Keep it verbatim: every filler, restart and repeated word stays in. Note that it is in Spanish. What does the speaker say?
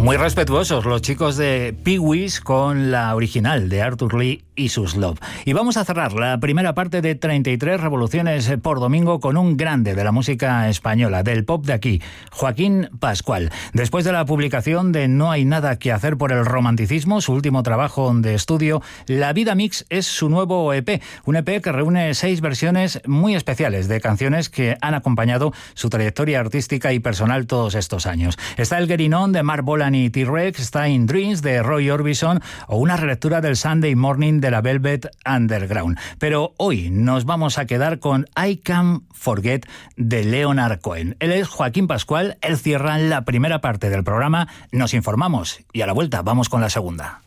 Muy respetuosos los chicos de Pee-wees con la original de Arthur Lee y sus Love. Y vamos a cerrar la primera parte de treinta y tres revoluciones por domingo con un grande de la música española, del pop de aquí, Joaquín Pascual. Después de la publicación de No hay nada que hacer por el romanticismo, su último trabajo de estudio, La Vida Mix es su nuevo E P, un E P que reúne seis versiones muy especiales de canciones que han acompañado su trayectoria artística y personal todos estos años. Está el Getting On de Mark Bolan y T-Rex, está In Dreams de Roy Orbison o una relectura del Sunday Morning de la Velvet Underground. Pero hoy nos vamos a quedar con I Can't Forget de Leonard Cohen. Él es Joaquín Pascual, él cierra la primera parte del programa, nos informamos y a la vuelta vamos con la segunda.